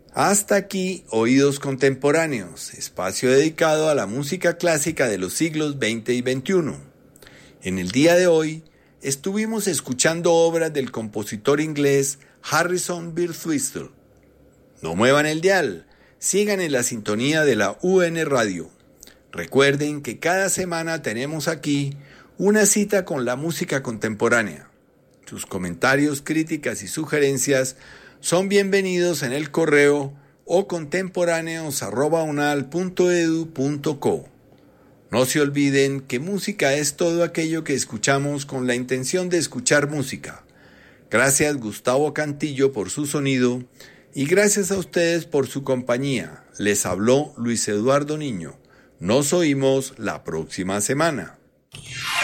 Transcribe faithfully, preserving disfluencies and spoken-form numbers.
Hasta aquí, Oídos Contemporáneos, espacio dedicado a la música clásica de los siglos veinte y veintiuno. En el día de hoy, estuvimos escuchando obras del compositor inglés Harrison Birtwistle. No muevan el dial, sigan en la sintonía de la U N Radio. Recuerden que cada semana tenemos aquí una cita con la música contemporánea. Sus comentarios, críticas y sugerencias son bienvenidos en el correo o contemporáneos arroba unal punto edu punto co. No se olviden que música es todo aquello que escuchamos con la intención de escuchar música. Gracias Gustavo Cantillo por su sonido y gracias a ustedes por su compañía. Les habló Luis Eduardo Niño. Nos oímos la próxima semana.